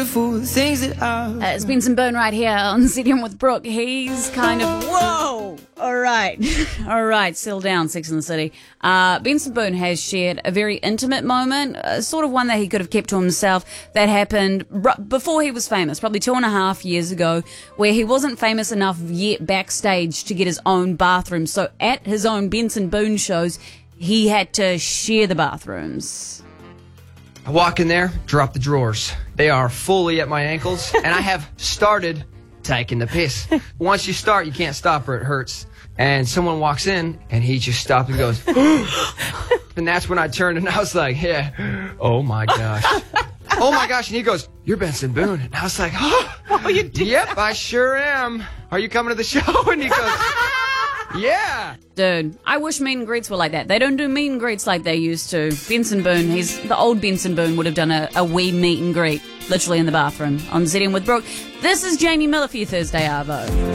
It's Benson Boone right here on ZM with Brooke. He's kind of, whoa, all right, all right, settle down, Sex and the City. Benson Boone has shared a very intimate moment, sort of one that he could have kept to himself, that happened before he was famous, probably 2.5 years ago, where he wasn't famous enough yet backstage to get his own bathroom. So at his own Benson Boone shows, he had to share the bathrooms. I walk in there, drop the drawers. They are fully at my ankles, and I have started taking the piss. Once you start, you can't stop or it hurts. And someone walks in, and he just stopped and goes, and that's when I turned and I was like, yeah, oh my gosh. Oh my gosh. And he goes, you're Benson Boone. And I was like, oh, you did. Yep, I sure am. Are you coming to the show? And he goes, yeah. Dude, I wish meet and greets were like that. They don't do meet and greets like they used to. Benson Boone, the old Benson Boone would have done a wee meet and greet, literally in the bathroom, on ZM with Brooke. This is Jamie Miller for your Thursday Arvo.